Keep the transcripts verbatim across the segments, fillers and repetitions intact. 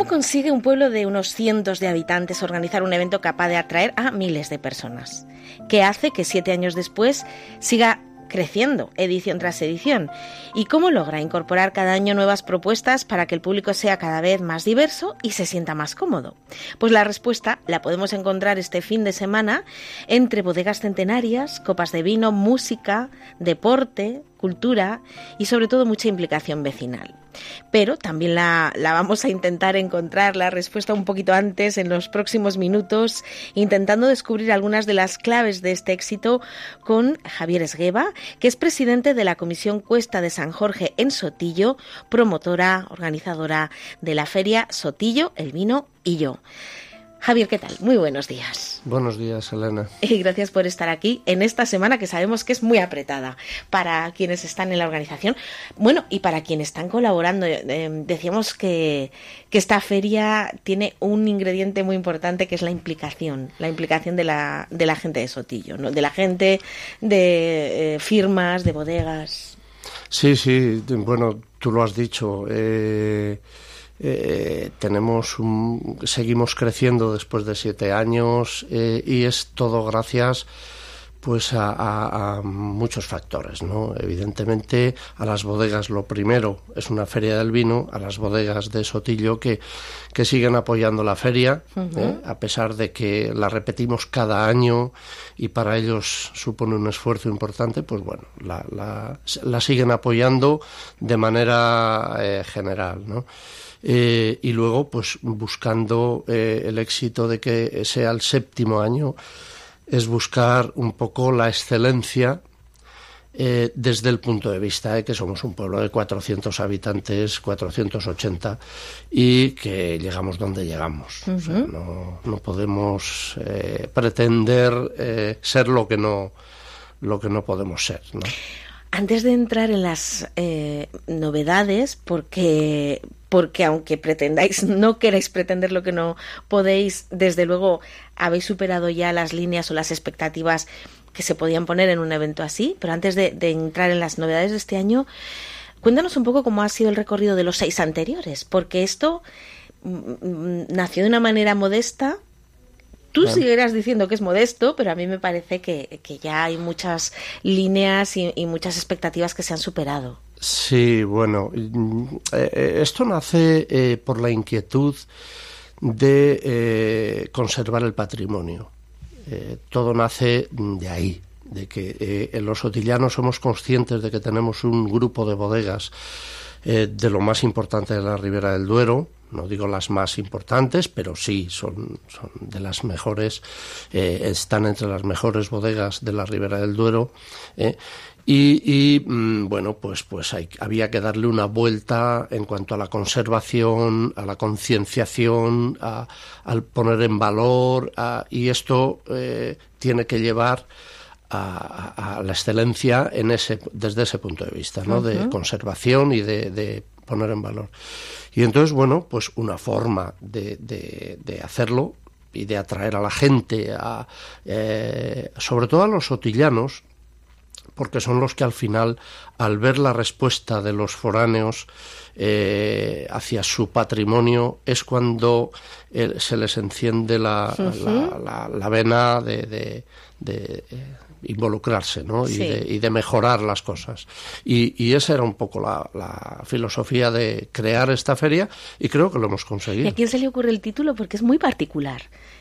consigue un pueblo de unos cientos de habitantes organizar un evento capaz de atraer a miles de personas? ¿Qué hace que siete años después siga creciendo, edición tras edición? ¿Y cómo logra incorporar cada año nuevas propuestas para que el público sea cada vez más diverso y se sienta más cómodo? Pues la respuesta la podemos encontrar este fin de semana entre bodegas centenarias, copas de vino, música, deporte, cultura y sobre todo mucha implicación vecinal. Pero también la, la vamos a intentar encontrar la respuesta un poquito antes, en los próximos minutos, intentando descubrir algunas de las claves de este éxito con Javier Esgueva, que es presidente de la Comisión Cuesta de San Jorge en Sotillo, promotora, organizadora de la feria Sotillo, el vino y yo. Javier, ¿qué tal? Muy buenos días. Buenos días, Elena. Y gracias por estar aquí en esta semana que sabemos que es muy apretada para quienes están en la organización. Bueno, y para quienes están colaborando. Eh, decíamos que, que esta feria tiene un ingrediente muy importante, que es la implicación, la implicación de la, de la gente de Sotillo, ¿no? De la gente, de eh, firmas, de bodegas. Sí, sí, bueno, tú lo has dicho. Eh... Eh, tenemos un, seguimos creciendo después de siete años eh, y es todo gracias pues a, a, a muchos factores, ¿no? Evidentemente a las bodegas, lo primero es una feria del vino, a las bodegas de Sotillo que, que siguen apoyando la feria, uh-huh. ¿eh? A pesar de que la repetimos cada año y para ellos supone un esfuerzo importante, pues bueno, la, la, la siguen apoyando de manera eh, general, ¿no? Eh, y luego pues buscando eh, el éxito de que sea el séptimo año, es buscar un poco la excelencia eh, desde el punto de vista de que somos un pueblo de cuatrocientos habitantes, cuatrocientos ochenta, y que llegamos donde llegamos. Uh-huh. O sea, no, no podemos eh, pretender eh, ser lo que no, lo que no podemos ser, ¿no? Antes de entrar en las eh, novedades, porque, porque aunque pretendáis, no queráis pretender lo que no podéis, desde luego habéis superado ya las líneas o las expectativas que se podían poner en un evento así, pero antes de, de entrar en las novedades de este año, cuéntanos un poco cómo ha sido el recorrido de los seis anteriores, porque esto m- nació de una manera modesta. Tú bueno. seguirás diciendo que es modesto, pero a mí me parece que, que ya hay muchas líneas y, y muchas expectativas que se han superado. Sí, bueno, eh, esto nace eh, por la inquietud de eh, conservar el patrimonio. Eh, todo nace de ahí, de que eh, los sotillanos somos conscientes de que tenemos un grupo de bodegas eh, de lo más importante de la Ribera del Duero. No digo las más importantes, pero sí, son, son de las mejores, eh, están entre las mejores bodegas de la Ribera del Duero, eh, y, y mmm, bueno, pues, pues hay, había que darle una vuelta en cuanto a la conservación, a la concienciación, a, al poner en valor, a, y esto eh, tiene que llevar a, a, a la excelencia en ese, desde ese punto de vista, ¿no? Uh-huh. De conservación y de, de poner en valor. Y entonces, bueno, pues una forma de, de, de hacerlo y de atraer a la gente, a, eh, sobre todo a los sotillanos, porque son los que al final, al ver la respuesta de los foráneos eh, hacia su patrimonio, es cuando eh, se les enciende la, uh-huh. la, la, la vena de... de, de eh, involucrarse, ¿no? Sí. Y, de, y de mejorar las cosas. Y, y esa era un poco la, la filosofía de crear esta feria, y creo que lo hemos conseguido. ¿Y a quién se le ocurre el título? Porque es muy particular.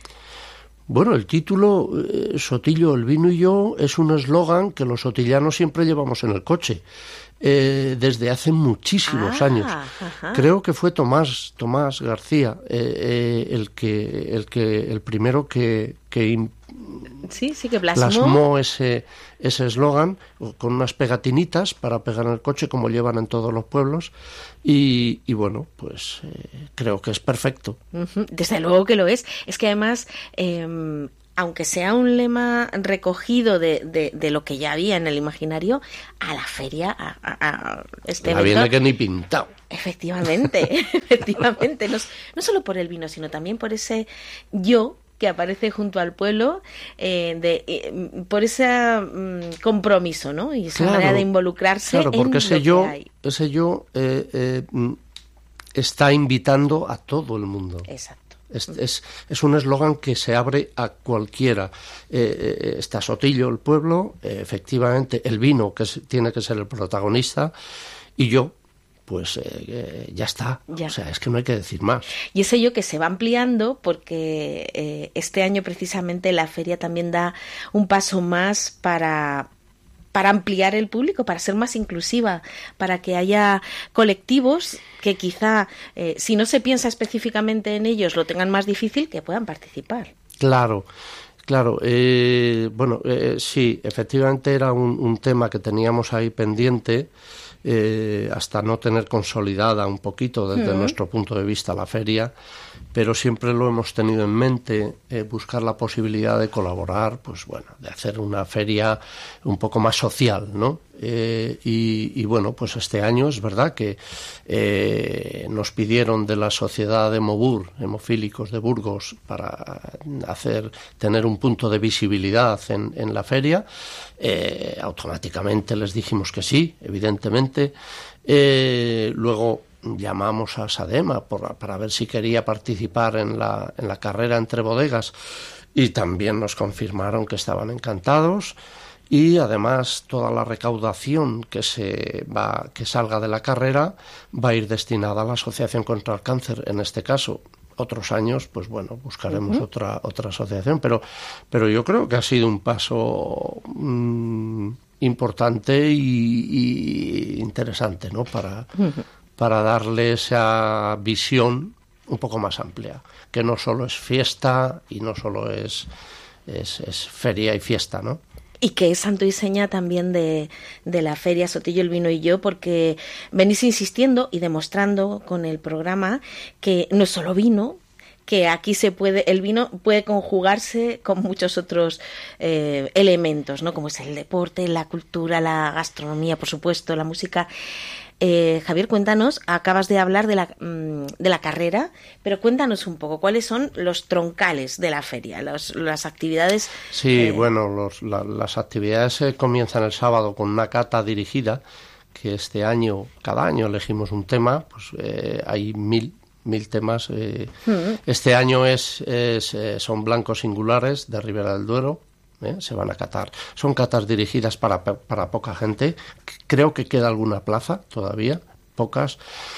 Bueno, el título eh, Sotillo, el vino y yo es un eslogan que los sotillanos siempre llevamos en el coche. Eh, desde hace muchísimos ah, años. Ajá. Creo que fue Tomás Tomás García eh, eh, el que el que el primero que que sí, sí que plasmó, plasmó ese ese eslogan con unas pegatinitas para pegar en el coche, como llevan en todos los pueblos, y, y bueno, pues eh, creo que es perfecto. Uh-huh. Desde luego que lo es. Es que además eh, aunque sea un lema recogido de, de, de lo que ya había en el imaginario, a la feria, a, a, a este la evento... viene que ni pintado. Efectivamente, efectivamente. No, no solo por el vino, sino también por ese yo que aparece junto al pueblo, eh, de, eh, por ese mm, compromiso, ¿no? Y esa claro, manera de involucrarse claro, porque en ese lo yo, que hay. Ese yo... Eh, eh, está invitando a todo el mundo. Exacto. Es, es, es un eslogan que se abre a cualquiera. Eh, eh, está Sotillo, el pueblo, eh, efectivamente, el vino, que es, tiene que ser el protagonista, y yo, pues eh, eh, ya está. Ya. O sea, es que no hay que decir más. Y es ello que se va ampliando porque eh, este año precisamente la feria también da un paso más para... para ampliar el público, para ser más inclusiva, para que haya colectivos que quizá, eh, si no se piensa específicamente en ellos, lo tengan más difícil, que puedan participar. Claro, claro. Eh, bueno, eh, sí, efectivamente era un, un tema que teníamos ahí pendiente, eh, hasta no tener consolidada un poquito desde mm. nuestro punto de vista la feria, pero siempre lo hemos tenido en mente, eh, buscar la posibilidad de colaborar, pues bueno, de hacer una feria un poco más social, ¿no? Eh, y, y bueno, pues este año es verdad que eh, nos pidieron de la Sociedad de Hemobur, Hemofílicos de Burgos, para hacer, tener un punto de visibilidad en, en la feria. Eh, automáticamente les dijimos que sí, evidentemente. Eh, luego llamamos a Sadema por, para ver si quería participar en la, en la carrera entre bodegas, y también nos confirmaron que estaban encantados. Y además toda la recaudación que se va, que salga de la carrera va a ir destinada a la Asociación contra el Cáncer, en este caso. Otros años, pues bueno, buscaremos uh-huh. otra otra asociación, pero pero yo creo que ha sido un paso mmm, importante y, y interesante, ¿no? Para uh-huh. para darle esa visión un poco más amplia, que no solo es fiesta y no solo es es, es feria y fiesta, ¿no? Y que es santo y seña también de, de la Feria Sotillo, el Vino y Yo, porque venís insistiendo y demostrando con el programa que no es solo vino, que aquí se puede, el vino puede conjugarse con muchos otros eh, elementos, ¿no? Como es el deporte, la cultura, la gastronomía, por supuesto, la música. Eh, Javier, cuéntanos, acabas de hablar de la, de la carrera, pero cuéntanos un poco, ¿cuáles son los troncales de la feria, los, las actividades? Sí, eh... bueno, los, la, las actividades eh, comienzan el sábado con una cata dirigida, que este año, cada año elegimos un tema, pues eh, hay mil, mil temas. Eh. Mm. Este año es, es eh, son blancos singulares de Ribera del Duero. ¿Eh? Se van a catar. Son catas dirigidas para, para poca gente. Creo que queda alguna plaza todavía, pocas.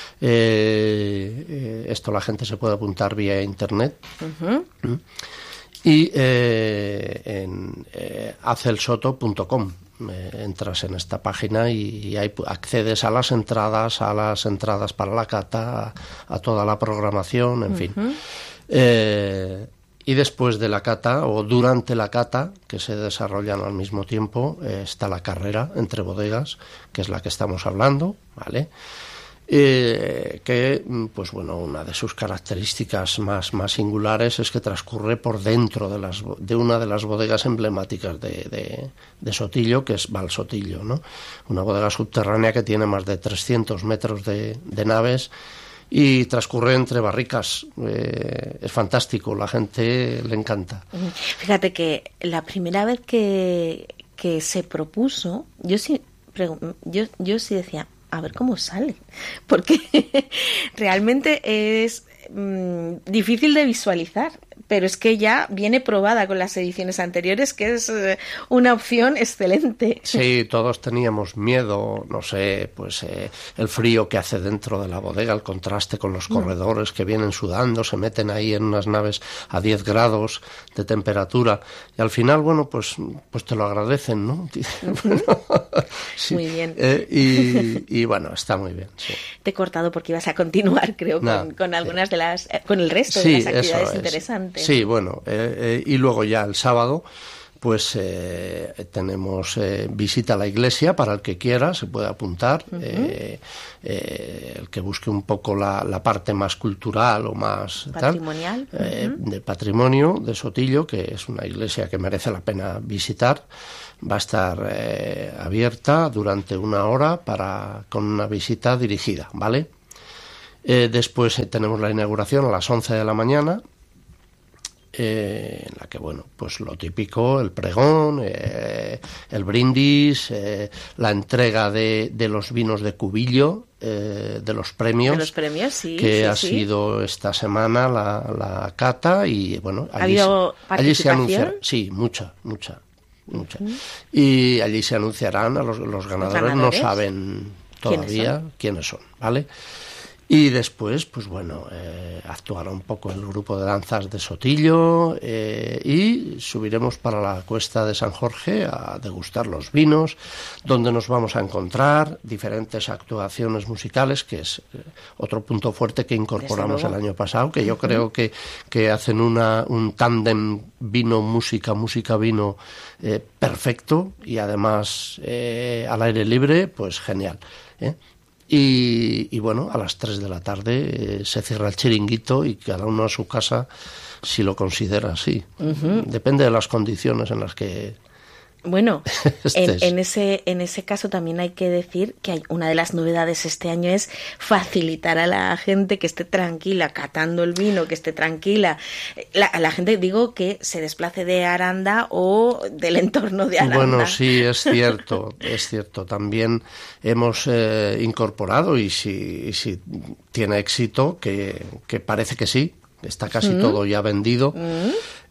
Eh, eh, esto la gente se puede apuntar vía internet. Uh-huh. ¿Mm? Y eh, en eh, acelsoto punto com eh, entras en esta página y, y ahí accedes a las entradas, a las entradas para la cata, a, a toda la programación, en uh-huh. fin. Eh, Y después de la cata, o durante la cata, que se desarrollan al mismo tiempo, eh, está la carrera entre bodegas, que es la que estamos hablando, ¿vale? Eh, que, pues bueno, una de sus características más, más singulares es que transcurre por dentro de, las, de una de las bodegas emblemáticas de, de, de Sotillo, que es Valsotillo, ¿no? Una bodega subterránea que tiene más de trescientos metros de, de naves, y transcurre entre barricas. Eh, es fantástico, la gente le encanta. Fíjate que la primera vez que, que se propuso, yo sí, yo, yo sí decía, a ver cómo sale, porque realmente es mmm, difícil de visualizar, pero es que ya viene probada con las ediciones anteriores, que es eh, una opción excelente. Sí, todos teníamos miedo, no sé, pues eh, el frío que hace dentro de la bodega, el contraste con los corredores que vienen sudando, se meten ahí en unas naves a diez grados de temperatura, y al final, bueno, pues, pues te lo agradecen, ¿no? Bueno, sí. Muy bien. Eh, y, y bueno, está muy bien. Sí. Te he cortado porque ibas a continuar, creo, no, con, con algunas sí. de las, con el resto sí, de las actividades interesantes. Sí, bueno, eh, eh, y luego ya el sábado, pues eh, tenemos eh, visita a la iglesia para el que quiera, se puede apuntar, uh-huh. eh, eh, el que busque un poco la, la parte más cultural o más patrimonial, tal, eh, uh-huh. de patrimonio de Sotillo, que es una iglesia que merece la pena visitar. Va a estar eh, abierta durante una hora para con una visita dirigida, ¿vale? Eh, después eh, tenemos la inauguración a las once de la mañana. eh, en la que, bueno, pues lo típico, el pregón, eh, el brindis, eh, la entrega de, de los vinos de Cubillo, eh, de los premios, de los premios sí, que sí, ha sí. sido esta semana la, la cata, y bueno, ¿Ha allí, habido se, allí se participación? anunciará, sí, mucha, mucha, mucha, uh-huh. y allí se anunciarán a los, los ganadores, ¿Los ganadores? No saben todavía ¿Quiénes son? quiénes son, ¿vale? Y después, pues bueno, eh, actuará un poco el grupo de danzas de Sotillo, eh, y subiremos para la cuesta de San Jorge a degustar los vinos, donde nos vamos a encontrar diferentes actuaciones musicales, que es eh, otro punto fuerte que incorporamos el año pasado, que yo uh-huh. creo que, que hacen una, un tándem vino-música, música-vino eh, perfecto, y además eh, al aire libre, pues genial, ¿eh? Y, y bueno, a las tres de la tarde eh, se cierra el chiringuito y cada uno a su casa si lo considera así. Uh-huh. Depende de las condiciones en las que... Bueno, en, en, ese, en ese caso también hay que decir que hay una de las novedades este año es facilitar a la gente que esté tranquila catando el vino, que esté tranquila. La, a la gente digo que se desplace de Aranda o del entorno de Aranda. Bueno, sí, es cierto, es cierto. También hemos eh, incorporado, y si, y si tiene éxito, que, que parece que sí, está casi mm. todo ya vendido, mm.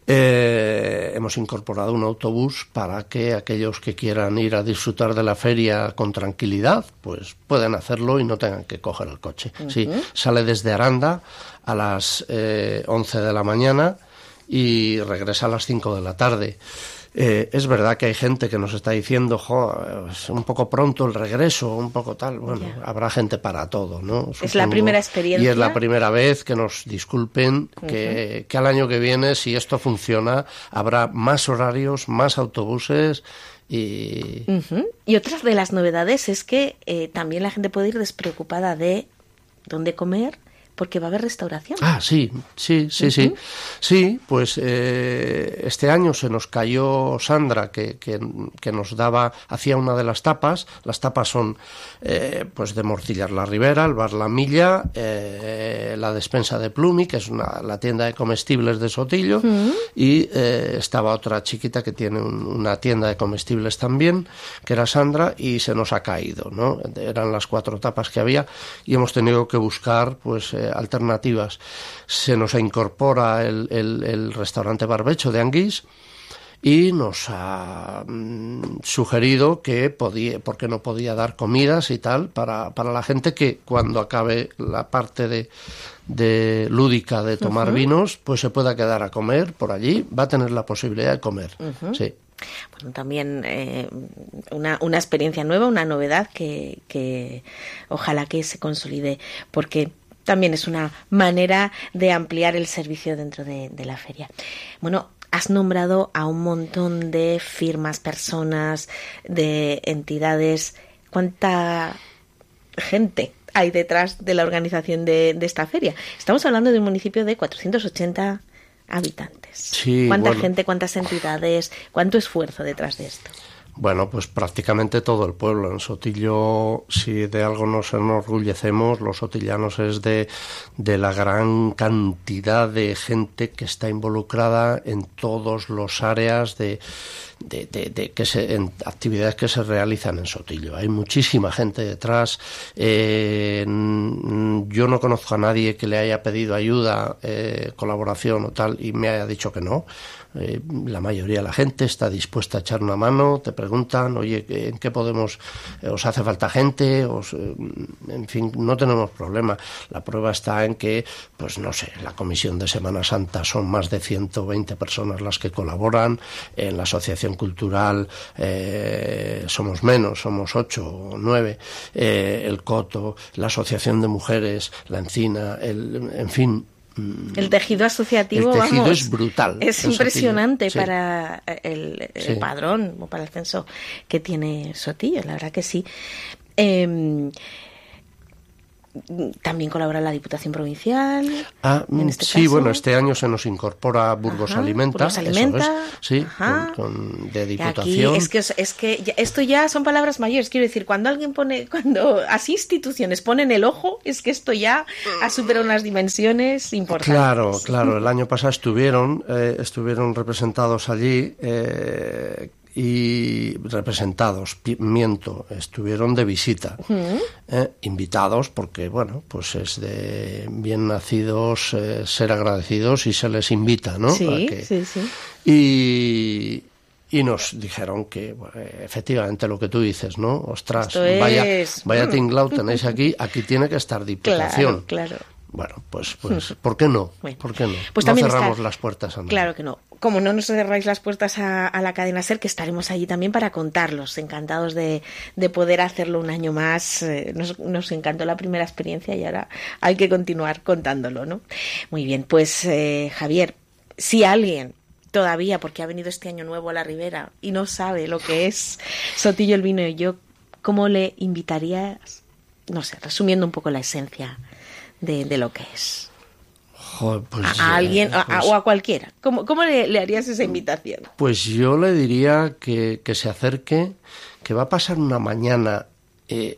Eh, hemos incorporado un autobús para que aquellos que quieran ir a disfrutar de la feria con tranquilidad, pues pueden hacerlo y no tengan que coger el coche. Uh-huh. Sí, sale desde Aranda a las eh, once de la mañana y regresa a las cinco de la tarde. Eh, es verdad que hay gente que nos está diciendo, jo, es un poco pronto el regreso, un poco tal. Bueno, yeah. habrá gente para todo, ¿no? Supongo. Es la primera experiencia. Y es la primera vez, que nos disculpen, uh-huh. que, que al año que viene, si esto funciona, habrá más horarios, más autobuses y... Uh-huh. Y otra de las novedades es que eh, también la gente puede ir despreocupada de dónde comer, porque va a haber restauración. Ah, sí, sí, sí, uh-huh. sí. Sí, pues eh, este año se nos cayó Sandra, que, que, que nos daba, hacía una de las tapas. Las tapas son eh, pues de Morcillas la Ribera, el Bar La Milla, eh, la despensa de Plumi, que es una, la tienda de comestibles de Sotillo, uh-huh. y eh, estaba otra chiquita que tiene un, una tienda de comestibles también, que era Sandra, y se nos ha caído, ¿no? Eran las cuatro tapas que había y hemos tenido que buscar, pues, eh, alternativas. Se nos incorpora el, el, el restaurante Barbecho de Anguís y nos ha mm, sugerido que podía, porque no podía dar comidas y tal para, para la gente que cuando acabe la parte de, de lúdica de tomar uh-huh. vinos, pues se pueda quedar a comer por allí, va a tener la posibilidad de comer. Uh-huh. Sí. Bueno, también eh, una, una experiencia nueva, una novedad que, que ojalá que se consolide, porque también es una manera de ampliar el servicio dentro de, de la feria. Bueno, has nombrado a un montón de firmas, personas, de entidades. ¿Cuánta gente hay detrás de la organización de, de esta feria? Estamos hablando de un municipio de cuatrocientos ochenta habitantes. Sí, ¿Cuánta bueno. gente, cuántas entidades, cuánto esfuerzo detrás de esto? Bueno, pues prácticamente todo el pueblo. En Sotillo, si de algo nos enorgullecemos, los sotillanos, es de, de la gran cantidad de gente que está involucrada en todos los áreas de, de, de, de que se, en actividades que se realizan en Sotillo. Hay muchísima gente detrás. Eh, yo no conozco a nadie que le haya pedido ayuda, eh, colaboración o tal, y me haya dicho que no. Eh, la mayoría de la gente está dispuesta a echar una mano, te preguntan, oye, ¿en qué podemos? Eh, ¿Os hace falta gente? Os, eh, en fin, no tenemos problema. La prueba está en que, pues no sé, la Comisión de Semana Santa son más de ciento veinte personas las que colaboran, en la Asociación Cultural eh, somos menos, somos ocho o nueve, eh, el Coto, la Asociación de Mujeres, la Encina, el, en fin. El tejido asociativo, el tejido vamos, es brutal. Es impresionante sí. para el, el sí. padrón o para el censo que tiene Sotillo, la verdad que sí. Eh, también colabora la Diputación Provincial. Ah, en este sí, caso. bueno, este año se nos incorpora Burgos Ajá, Alimenta. Burgos Alimenta. Eso es, sí, Ajá. con, con, de Diputación. Aquí es que, es que ya, esto ya son palabras mayores. Quiero decir, cuando alguien pone, cuando así instituciones ponen el ojo, es que esto ya ha superado unas dimensiones importantes. Claro, claro. El año pasado estuvieron, eh, estuvieron representados allí. Eh, y representados, miento, estuvieron de visita, uh-huh. eh, invitados porque, bueno, pues es de bien nacidos eh, ser agradecidos y se les invita, ¿no? Sí, a que, sí, sí. Y, y nos dijeron que, bueno, efectivamente, lo que tú dices, ¿no? Ostras, Esto vaya, es... vaya tinglao tenéis aquí, aquí tiene que estar Diputación. Claro, claro. Bueno, pues, pues ¿por qué no? Bueno, ¿Por qué no? Pues no también cerramos está... las puertas a nada. Claro que no. Como no nos cerráis las puertas a, a la cadena SER, que estaremos allí también para contarlos. Encantados de, de poder hacerlo un año más. Eh, nos, nos encantó la primera experiencia y ahora hay que continuar contándolo, ¿no? Muy bien, pues eh, Javier, si alguien todavía, porque ha venido este año nuevo a la Ribera y no sabe lo que es Sotillo el Vino y yo, ¿cómo le invitarías? No sé, resumiendo un poco la esencia de, de lo que es. Joder, pues, a, a alguien pues, a, o a cualquiera. ¿Cómo, cómo le, le harías esa invitación? Pues yo le diría que, que se acerque, que va a pasar una mañana eh,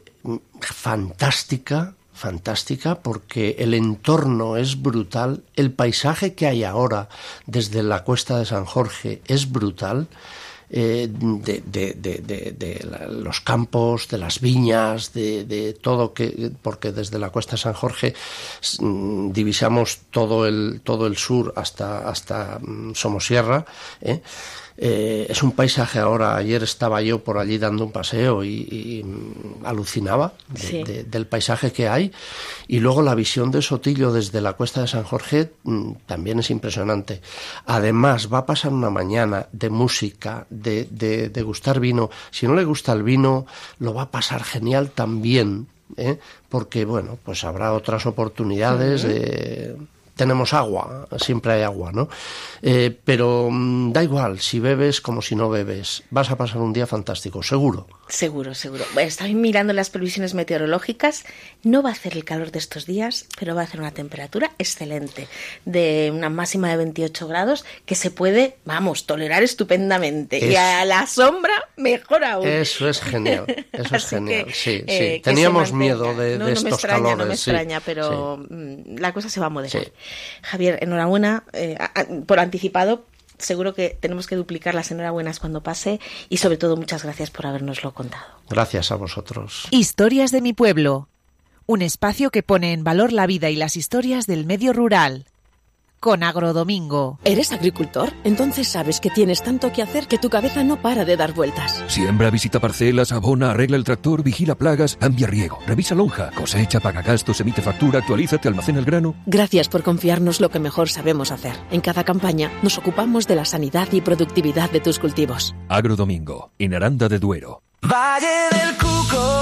fantástica, fantástica, porque el entorno es brutal, el paisaje que hay ahora desde la Cuesta de San Jorge es brutal. Eh, de, de, de, de, de la, los campos, de las viñas, de, de todo, que porque desde la Cuesta de San Jorge mm, divisamos todo el todo el sur hasta hasta mm, Somosierra, ¿eh? Eh, es un paisaje ahora. Ayer estaba yo por allí dando un paseo y, y alucinaba de, sí. de, del paisaje que hay, y luego la visión de Sotillo desde la Cuesta de San Jorge mmm, también es impresionante. Además va a pasar una mañana de música, de, de, de gustar vino. Si no le gusta el vino, lo va a pasar genial también, ¿eh? Porque bueno, pues habrá otras oportunidades. Uh-huh. de Tenemos agua, siempre hay agua, ¿no? Eh, pero mmm, da igual, si bebes como si no bebes, vas a pasar un día fantástico, seguro. Seguro, seguro. Bueno, estoy mirando las previsiones meteorológicas. No va a hacer el calor de estos días, pero va a hacer una temperatura excelente, de una máxima de veintiocho grados, que se puede, vamos, tolerar estupendamente. Es... Y a la sombra, mejor aún. Eso es genial, eso es genial, que, sí, eh, sí. Teníamos miedo de, no, de no estos me extraña, calores. No me extraña, sí, pero sí. la cosa se va a moderar. Sí. Javier, enhorabuena eh, por anticipado. Seguro que tenemos que duplicar las enhorabuenas cuando pase, y sobre todo muchas gracias por habernoslo contado. Gracias a vosotros. Historias de mi pueblo, un espacio que pone en valor la vida y las historias del medio rural. Con Agrodomingo. ¿Eres agricultor? Entonces sabes que tienes tanto que hacer que tu cabeza no para de dar vueltas. Siembra, visita parcelas, abona, arregla el tractor, vigila plagas, cambia riego, revisa lonja, cosecha, paga gastos, emite factura, actualízate, almacena el grano. Gracias por confiarnos lo que mejor sabemos hacer. En cada campaña nos ocupamos de la sanidad y productividad de tus cultivos. Agrodomingo, en Aranda de Duero. Valle del Cuco,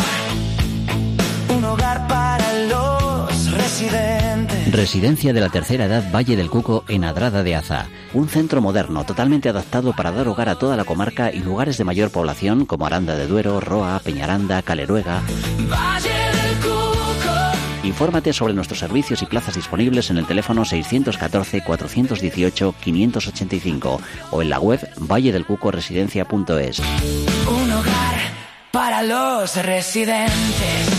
un hogar para los residentes. Residencia de la Tercera Edad Valle del Cuco en Adrada de Aza. Un centro moderno totalmente adaptado para dar hogar a toda la comarca y lugares de mayor población como Aranda de Duero, Roa, Peñaranda, Caleruega. Valle del Cuco. Infórmate sobre nuestros servicios y plazas disponibles en el teléfono seiscientos catorce, cuatrocientos dieciocho, quinientos ochenta y cinco o en la web valle del cuco residencia punto es. Un hogar para los residentes.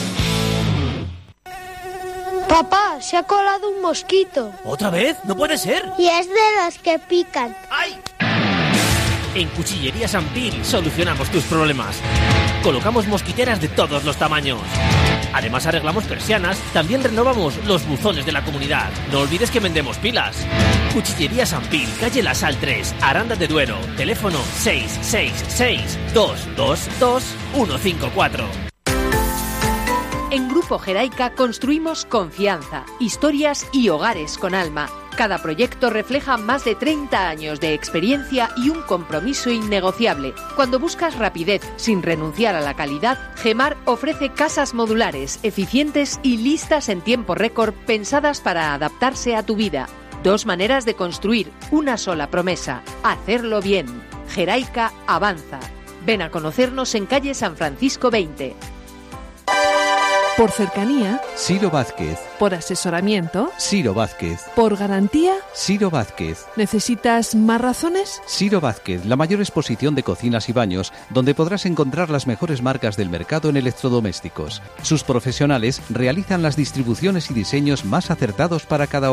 Papá, se ha colado un mosquito. ¿Otra vez? ¡No puede ser! Y es de los que pican. ¡Ay! En Cuchillería San Pil solucionamos tus problemas. Colocamos mosquiteras de todos los tamaños. Además arreglamos persianas, también renovamos los buzones de la comunidad. No olvides que vendemos pilas. Cuchillería San Pil, calle La Sal tres, Aranda de Duero. Teléfono seis seis seis, dos dos dos, uno cinco cuatro. En Grupo Geraica construimos confianza, historias y hogares con alma. Cada proyecto refleja más de treinta años de experiencia y un compromiso innegociable. Cuando buscas rapidez sin renunciar a la calidad, Gemar ofrece casas modulares, eficientes y listas en tiempo récord, pensadas para adaptarse a tu vida. Dos maneras de construir una sola promesa: hacerlo bien. Geraica avanza. Ven a conocernos en calle San Francisco veinte. Por cercanía. Ciro Vázquez. Por asesoramiento. Ciro Vázquez. Por garantía. Ciro Vázquez. ¿Necesitas más razones? Ciro Vázquez, la mayor exposición de cocinas y baños, donde podrás encontrar las mejores marcas del mercado en electrodomésticos. Sus profesionales realizan las distribuciones y diseños más acertados para cada